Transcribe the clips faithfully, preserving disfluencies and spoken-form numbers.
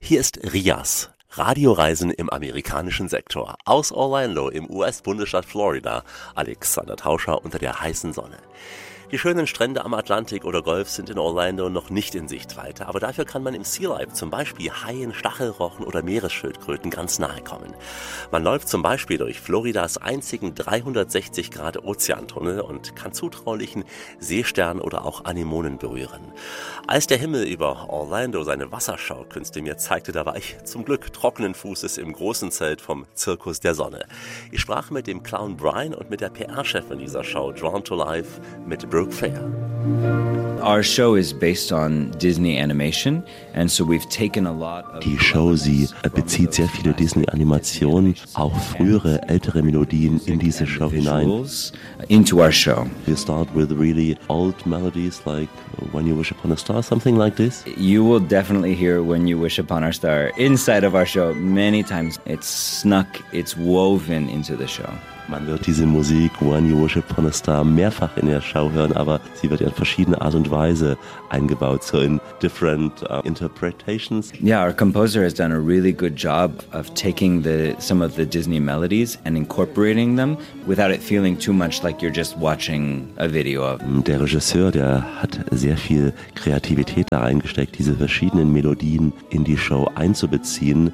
Hier ist Rias. Radioreisen im amerikanischen Sektor. Aus Orlando im U S-Bundesstaat Florida. Alexander Tauscher unter der heißen Sonne. Die schönen Strände am Atlantik oder Golf sind in Orlando noch nicht in Sichtweite, aber dafür kann man im Sea Life zum Beispiel Haien, Stachelrochen oder Meeresschildkröten ganz nahe kommen. Man läuft zum Beispiel durch Floridas einzigen dreihundertsechzig Grad Ozeantunnel und kann zutraulichen Seestern oder auch Anemonen berühren. Als der Himmel über Orlando seine Wasserschaukünste mir zeigte, da war ich zum Glück trockenen Fußes im großen Zelt vom Zirkus der Sonne. Ich sprach mit dem Clown Brian und mit der P R-Chefin dieser Show, Drawn to Life, mit Brooke Fair. Our show is based on Disney animation, and so we've taken a lot of Die Show, sie bezieht sehr viele Disney-Animationen, auch frühere, ältere Melodien in diese Show hinein. Into our show. You start with really old melodies like When You Wish Upon a Star, something like this. You will definitely hear When You Wish Upon a Star inside of our show many times. It's snuck, it's woven into the show. Man wird diese Musik When You Wish Upon a Star mehrfach in der Show hören, aber sie wird in verschiedene Art und Weise eingebaut, so in different uh, interpretations. Yeah, our composer has done a really good job of taking the some of the Disney melodies and incorporating them without it feeling too much like you're just watching a video of. Der Regisseur, der hat sehr viel Kreativität da reingesteckt, diese verschiedenen Melodien in die Show einzubeziehen.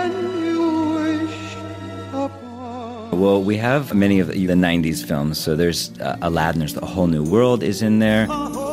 Well, we have many of the nineties films, so there's uh, Aladdin, there's A Whole New World is in there.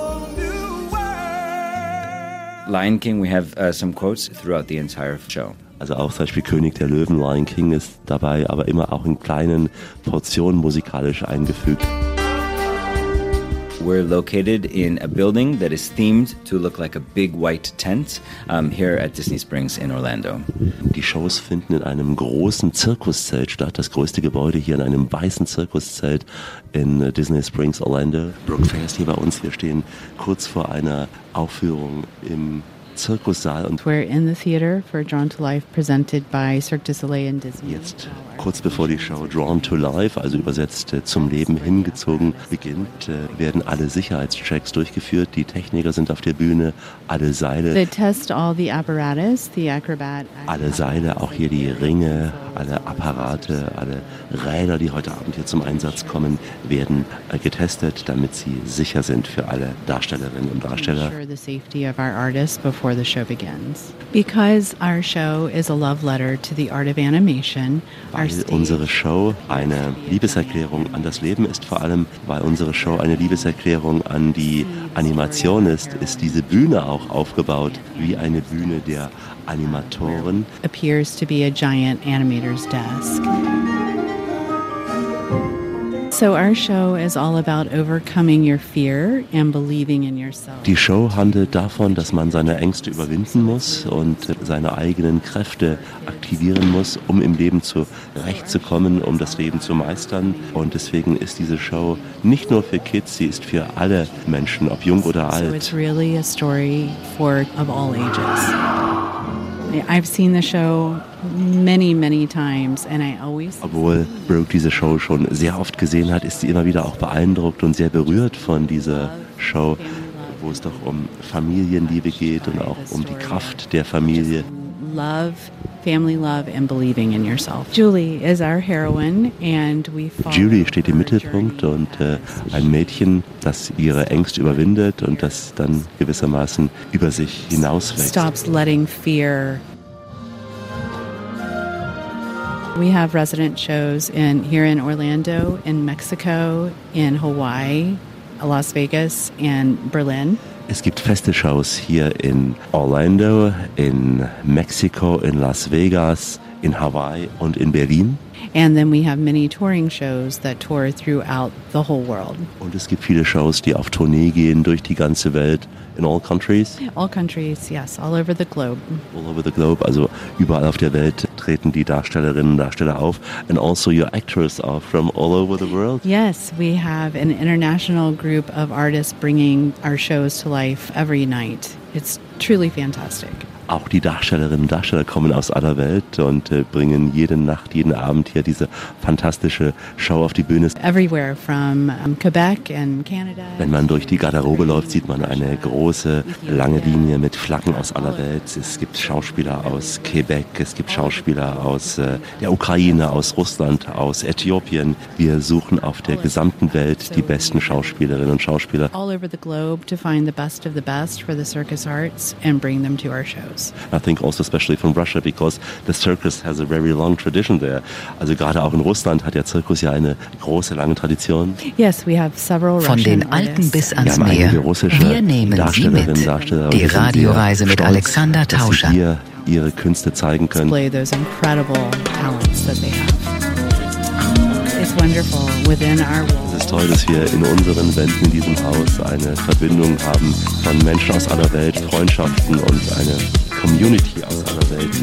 Lion King, we have uh, some quotes throughout the entire show. Also auch zum Beispiel König der Löwen, Lion King ist dabei, aber immer auch in kleinen Portionen musikalisch eingefügt. We're located in a building that is themed to look like a big white tent um, here at Disney Springs in Orlando. Die Shows finden in einem großen Zirkuszelt statt, das größte Gebäude hier in einem weißen Zirkuszelt in Disney Springs, Orlando. Brooke Fair ist hier bei uns, wir stehen kurz vor einer Aufführung im Zirkussaal. Und We're in the theater for Drawn to Life, presented by Cirque du Soleil and Disney. Jetzt, kurz bevor die Show Drawn to Life, also übersetzt äh, zum Leben hingezogen, beginnt, äh, werden alle Sicherheitschecks durchgeführt. Die Techniker sind auf der Bühne, alle Seile. They test all the apparatus, the acrobat. Alle Seile, auch hier die Ringe, alle Apparate, alle Räder, die heute Abend hier zum Einsatz kommen, werden äh, getestet, damit sie sicher sind für alle Darstellerinnen und Darsteller. Ensure the safety of our artists before the show begins. Because our show is a love letter to the art of animation. Weil unsere Show eine Liebeserklärung an das Leben ist, vor allem weil unsere Show eine Liebeserklärung an die Animation ist, ist diese Bühne auch aufgebaut wie eine Bühne der Animatoren. Appears to be a giant animator's desk. So our show is all about overcoming your fear and believing in yourself. Die Show handelt davon, dass man seine Ängste überwinden muss und seine eigenen Kräfte aktivieren muss, um im Leben zurechtzukommen, um das Leben zu meistern. Und deswegen ist diese Show nicht nur für Kids, sie ist für alle Menschen, ob jung oder alt. So it's really a story for of all ages. I've seen the show many, many times and I always... Obwohl Brooke diese Show schon sehr oft gesehen hat, ist sie immer wieder auch beeindruckt und sehr berührt von dieser Show, wo es doch um Familienliebe geht und auch um die Kraft der Familie. Love, family love and believing in yourself. Julie is our heroine and we follow Julie steht im Mittelpunkt und äh, ein Mädchen, das ihre Ängste überwindet und das dann gewissermaßen über sich hinauswächst. Stops letting fear. We have resident shows in here in Orlando, in Mexico, in Hawaii, Las Vegas and Berlin. Es gibt feste Shows hier in Orlando, in Mexiko, in Las Vegas, in Hawaii und in Berlin. And then we have many touring shows that tour throughout the whole world. Und es gibt viele Shows, die auf Tournee gehen durch die ganze Welt. In all countries? All countries, yes, all over the globe. All over the globe, also überall auf der Welt treten die Darstellerinnen und Darsteller auf. And also your actors are from all over the world? Yes, we have an international group of artists bringing our shows to life every night. It's truly fantastic. Auch die Darstellerinnen und Darsteller kommen aus aller Welt und äh, bringen jede Nacht, jeden Abend hier diese fantastische Show auf die Bühne. Everywhere from um, Quebec and Canada. Wenn man durch die Garderobe läuft, sieht man eine große, lange Linie mit Flaggen aus aller Welt. Es gibt Schauspieler aus Quebec, es gibt Schauspieler aus äh, der Ukraine, aus Russland, aus Äthiopien. Wir suchen auf der gesamten Welt die besten Schauspielerinnen und Schauspieler. All over the globe to find the best of the best for the circus arts and bring them to our shows. I think also especially from Russia because the circus has a very long tradition there. Also gerade auch in Russland hat der Zirkus ja eine große, lange Tradition. Yes, we have several Von Russian den Alpen bis artists. ans Wir haben Meer. einige russische Wir nehmen Sie Darstellerinnen, mit. Darsteller. Die Wir sind sehr Radioreise mit stolz, Alexander dass sie Tauscher. hier ihre Künste zeigen können. Display those incredible talents that they have. It's wonderful within our walls. Es ist toll, dass wir in unseren Wänden in diesem Haus eine Verbindung haben von Menschen aus aller Welt, Freundschaften und eine Community aus aller Welt.